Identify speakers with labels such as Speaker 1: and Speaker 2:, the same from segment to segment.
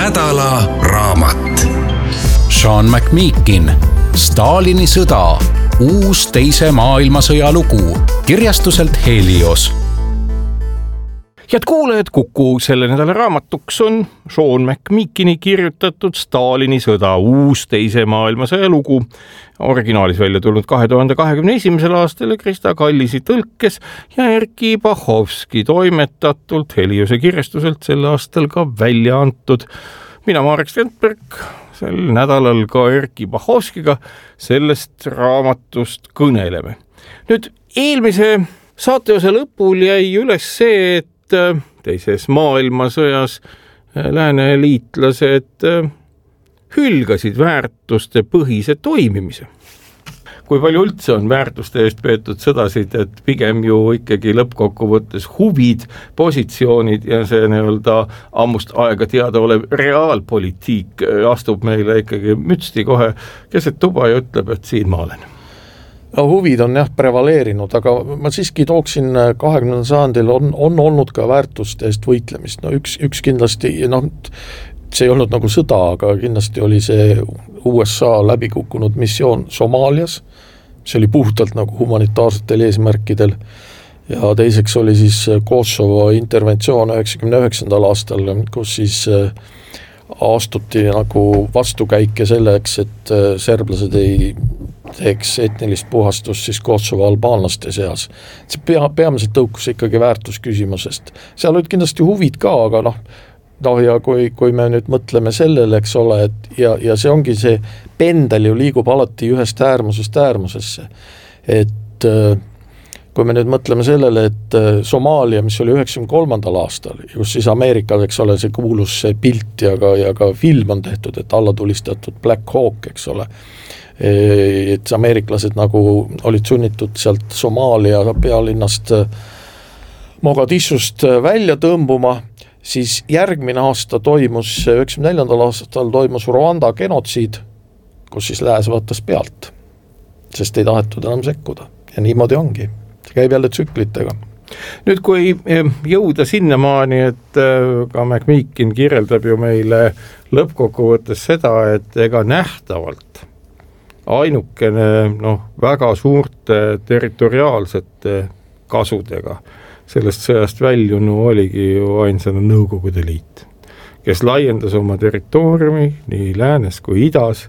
Speaker 1: nädala raamat.
Speaker 2: Sean McMeekin, Stalini sõda, uus teise maailmasõja lugu, kirjastuselt Helios.
Speaker 3: Head kuulajad, Kuku selle nädala raamatuks on Sean McMeekini kirjutatud Stalini sõda, uus teise maailmasõja lugu. Originaalis välja tulnud 2021. aastal Krista Kallisi tõlkes ja Erki Bahovski toimetatult Heliose kirjastuselt sel aastal ka välja antud. Mina Marek Strandberg, sel nädalal ka Erki Bahovskiga sellest raamatust kõneleme. Nüüd eelmise saateosa lõpul jäi üles see, et teises maailmasõjas lääneliitlased hülgasid väärtuste põhise toimimise. Kui palju üldse on väärtuste eest peetud sõdasid, et pigem ju ikkagi lõppkokkuvõttes huvid, positsioonid ja see nii-öelda ammust aega teada olev reaalpolitiik astub meile ikkagi mütsti kohe keset tuba ja ütleb, et siin ma olen.
Speaker 4: No, huvid on prevaleerinud, aga ma siiski tooksin 20. sajandil on olnud ka väärtuste eest võitlemist. No üks kindlasti, see ei olnud nagu sõda, aga kindlasti oli see USA läbikukkunud missioon Somaalias. See oli puhtalt nagu humanitaarsetel eesmärkidel. Ja teiseks oli siis Kosovo interventsioon 99. aastal, kus siis astuti nagu vastukäike selleks, et serblased ei teeks etnilist puhastust siis Kosovo albaanlaste seas. See peamiselt tõukus ikkagi väärtusküsimusest. Seal olid kindlasti huvid ka, aga ja kui me nüüd mõtleme sellele, eks ole, ja see ongi see pendel ju liigub alati ühest äärmusest äärmusesse. Et kui me nüüd mõtleme sellele, et Somaalia, mis oli 93. aastal, kus siis Ameerikal, eks ole, see kuulus see pilt ja ka film on tehtud, et alla tulistatud Black Hawk, eks ole, et ameeriklased nagu olid sunnitud sealt Somaalia pealinnast Mogadishust välja tõmbuma, siis järgmine aasta toimus, 94. aastal toimus Rwanda genotsiid, kus siis lääs vaatas pealt, sest ei tahetud enam sekkuda. Ja niimoodi ongi. See käib jälle tsüklitega.
Speaker 3: Nüüd kui jõuda sinnamaani, et ka McMeekin kirjeldab ju meile lõppkokkuvõttes seda, et ega nähtavalt ainukene väga suurte territoriaalsete kasudega sellest sõjast väljunu oligi ju ainsana Nõukogude Liit, kes laiendas oma territooriumi nii läänes kui idas,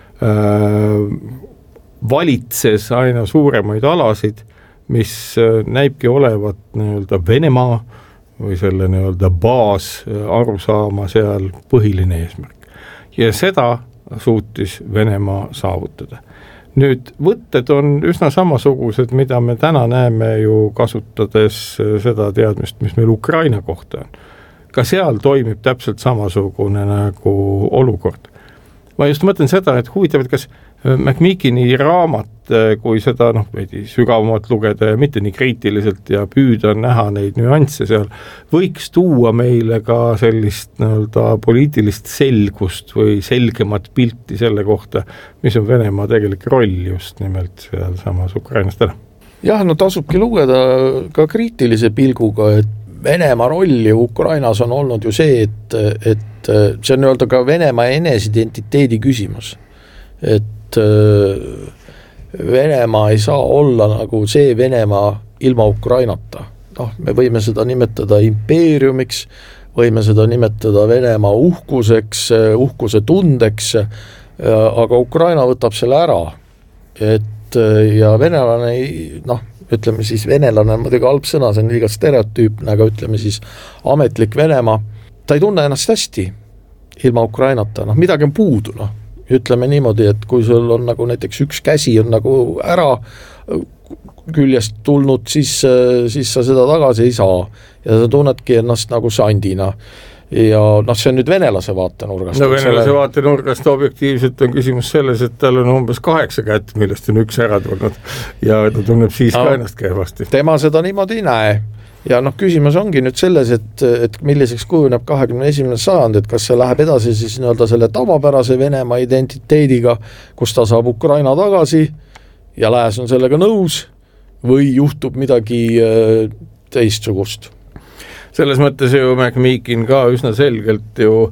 Speaker 3: valitses aina suuremaid alasid, mis näibki olevat nii-öelda Venemaa või selle nii-öelda baas arusaama seal põhiline eesmärk. Ja seda suutis Venemaa saavutada. Nüüd võtted on üsna samasugused, mida me täna näeme ju kasutades seda teadmist, mis meil Ukraina kohta on. Ka seal toimib täpselt samasugune nagu olukord. Ma just mõtlen seda, et huvitav, et kas McMeekini raamat, kui seda veidi sügavamalt lugeda ja mitte nii kriitiliselt ja püüda näha neid nüansse seal, võiks tuua meile ka sellist poliitilist selgust või selgemat pilti selle kohta, mis on Venemaa tegelik roll just nimelt seal samas Ukrainast ära.
Speaker 4: Jah, tasubki lugeda ka kriitilise pilguga, et Venemaa roll ju Ukrainas on olnud ju see, et see on öelda ka Venemaa enesidentiteedi küsimus. Et Venemaa ei saa olla nagu see Venemaa ilma Ukrainata. Me võime seda nimetada impeeriumiks, võime seda nimetada Venemaa uhkuseks, uhkuse tundeks, aga Ukraina võtab selle ära. Ja venelane, ütleme siis venelane on muidugi halb sõna, see on liiga stereotüüpne, aga ütleme siis ametlik Venemaa, ta ei tunne ennast hästi ilma Ukrainata, midagi on puudu, Ütleme niimoodi, et kui sul on nagu näiteks üks käsi on nagu ära küljest tulnud, siis sa seda tagasi ei saa ja sa tunnedki ennast nagu sandina. Ja see on nüüd venelase vaatenurgast.
Speaker 3: Venelase vaatenurgast objektiivselt on küsimus selles, et tal on umbes 8 kätt, millest on üks ära tulnud ja ta tunneb siis ka ennast kehvasti.
Speaker 4: Tema seda niimoodi ei näe. Ja küsimus ongi nüüd selles, et milliseks kujuneb 21. sajand, et kas see läheb edasi siis selle tavapärase Venemaa identiteediga, kus ta saab Ukraina tagasi ja lääs on sellega nõus või juhtub midagi teistsugust.
Speaker 3: Selles mõttes ju McMeekin ka üsna selgelt ju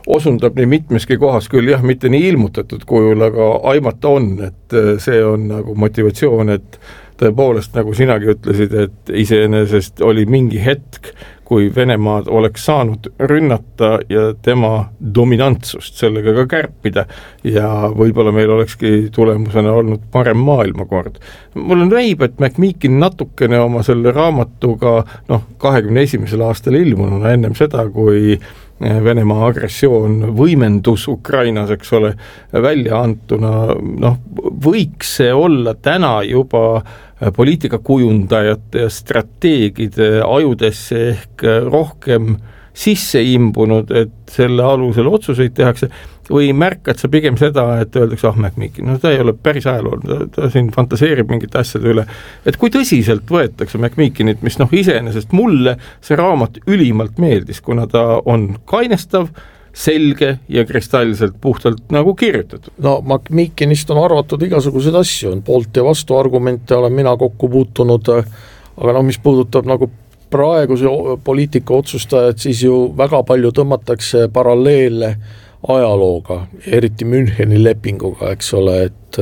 Speaker 3: osundab nii mitmeski kohas küll jah, mitte nii ilmutatud kujul, aga aimata on, et see on nagu motivatsioon, et tõepoolest, nagu sinagi ütlesid, et iseenesest oli mingi hetk, kui Venemaad oleks saanud rünnata ja tema dominantsust sellega ka kärpida ja võib-olla meil olekski tulemusena olnud parem maailmakord. Mul on näib, et McMeekin natukene oma selle raamatuga 21. aastal ilmununa ennem seda, kui Venemaa agressioon võimendus Ukrainas, eks ole, välja antuna, võiks see olla täna juba poliitikakujundajate ja strateegide ajudesse ehk rohkem sisse imbunud, et selle alusel otsuseid tehakse, või märkad sa pigem seda, et öeldakse, McMeekin, ta ei ole päris ajalool, ta siin fantaseerib mingite asjade üle, et kui tõsiselt võetakse McMeekinit, mis iseenesest mulle see raamat ülimalt meeldis, kuna ta on kainestav, selge ja kristallselt puhtalt nagu kirjutatud.
Speaker 4: No McMeekinist on arvatud igasuguseid asju, on poolt ja vastu argumente, olen mina kokku puutunud, aga mis puudutab nagu praeguse poliitika otsustajad, siis ju väga palju tõmmatakse paralleele ajalooga, eriti Müncheni lepinguga, eks ole,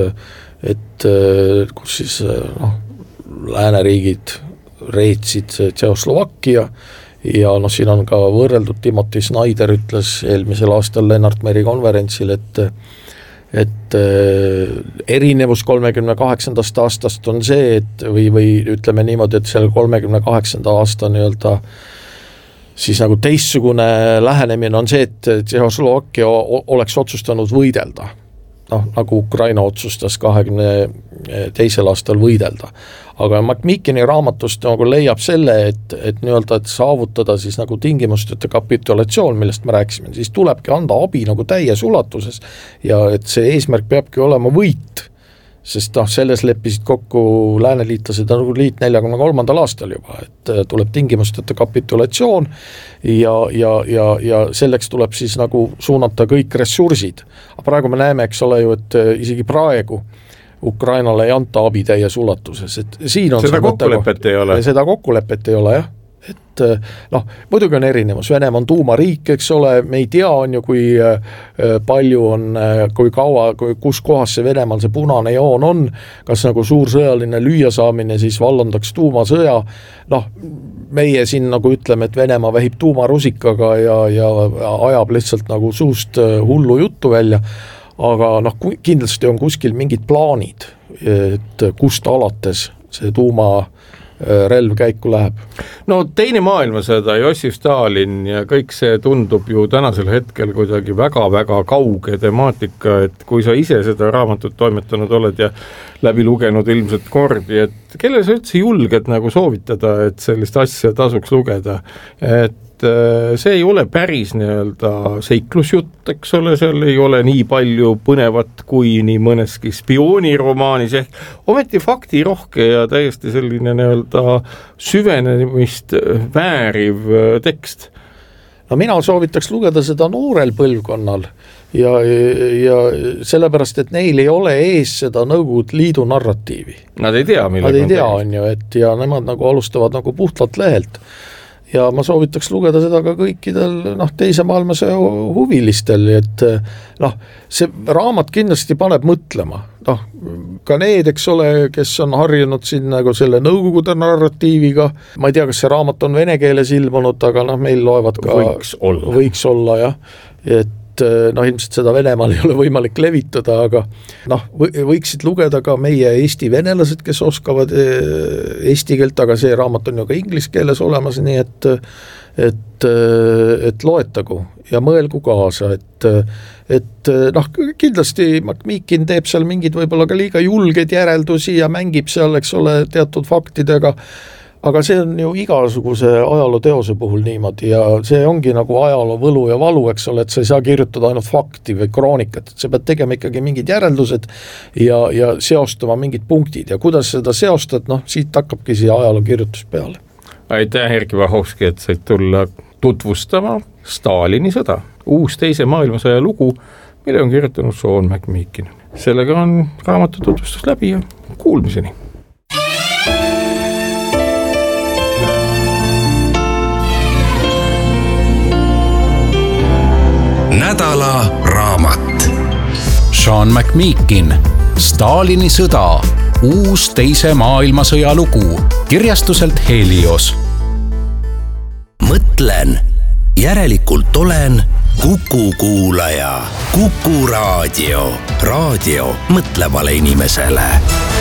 Speaker 4: et kus siis lääneriigid reetsid Tšehhoslovakkia ja siin on ka võrreldud, Timothy Snyder ütles eelmisel aastal Lennart Meri konverentsil, et erinevus 38. aastast on see, et või ütleme niimoodi, et selle 38. aasta nii-öelda siis nagu teistsugune lähenemine on see, et Tšehhoslovakkia oleks otsustanud võidelda, nagu Ukraina otsustas 22. aastal võidelda. Aga McMeekini raamatust nagu leiab selle, et nii-öelda, et saavutada siis nagu tingimusteta kapitulatsioon, millest me rääkisime, siis tulebki anda abi nagu täies ulatuses ja et see eesmärk peabki olema võit, sest selles leppisid kokku lääneliitlased nagu liit 43. aastal juba, et tuleb tingimusteta kapitulatsioon ja selleks tuleb siis nagu suunata kõik ressursid. Aga praegu me näeme, eks ole ju, et isegi praegu Ukrainale ei anta abi täies ulatuses, et siin on
Speaker 3: seda kokkulepet ei ole.
Speaker 4: Seda kokkulepet ei ole, jah. Et muidugi on erinevus, Venemaa on tuumariik, eks ole, me ei tea on ju, kui palju on, kui kaua, kus kohas see Venemaal see punane joon on, kas nagu suur sõjaline lüüasaamine siis vallandaks tuumasõja, meie siin nagu ütleme, et Venemaa vähib tuumarusikaga ja ajab lihtsalt nagu suust hullu juttu välja, aga kindlasti on kuskil mingid plaanid, et kust alates see tuumarelv käiku läheb.
Speaker 3: Teine maailmasõda, Jossif Stalin ja kõik see tundub ju tänasel hetkel kuidagi väga-väga kauge temaatika, et kui sa ise seda raamatut toimetanud oled ja läbi lugenud ilmselt kordi, et kelle sa üldse julged nagu soovitada, et sellist asja tasuks lugeda, et see ei ole päris nii-öelda seiklusjutt, eks ole, seal ei ole nii palju põnevat kui nii mõneski spiooniromaanis ehk ometi faktirohke ja täiesti selline nii-öelda süvenemist vääriv tekst.
Speaker 4: Mina soovitaks lugeda seda noorel põlvkonnal ja sellepärast, et neil ei ole ees seda Nõukogude Liidu narratiivi.
Speaker 3: Nad ei tea,
Speaker 4: Nad ei tea, on ju, et ja nemad nagu alustavad nagu puhtalt lehelt. Ja ma soovitaks lugeda seda ka kõikidel teise maailmasõja huvilistel, et see raamat kindlasti paneb mõtlema. Ka need, eks ole, kes on harjunud siin nagu selle Nõukogude narratiiviga, ma ei tea, kas see raamat on vene keeles ilmunud, aga meil loevad ka võiks olla jah, et ilmselt seda Venemaal ei ole võimalik levitada, aga võiksid lugeda ka meie eesti venelased, kes oskavad eesti keelt, aga see raamat on ju ka inglise keeles olemas, nii et loetagu ja mõelgu kaasa, et kindlasti McMeekin teeb seal mingid võib-olla ka liiga julgeid järeldusi ja mängib seal, eks ole, teatud faktidega, aga see on ju igasuguse ajaloo teose puhul niimoodi ja see ongi nagu ajaloo võlu ja valu, eks ole, et sa ei saa kirjutada ainult fakti või kroonikat, et sa pead tegema ikkagi mingid järeldused ja seostama mingid punktid ja kuidas seda seostad, siit hakkabki see ajaloo kirjutus peale.
Speaker 3: Aitäh, Erki Vahovski, et said tulla tutvustama Stalini sõda, uus teise maailmasõja lugu, mille on kirjutanud Sean McMeekin. Sellega on raamatu tutvustus läbi ja kuulmiseni.
Speaker 1: nädala raamat.
Speaker 2: Sean McMeekin, Stalini sõda, uus teise maailmasõja lugu, kirjastuselt Helios.
Speaker 1: Mõtlen, järelikult olen Kuku kuulaja. Kuku raadio. Raadio mõtlevale inimesele.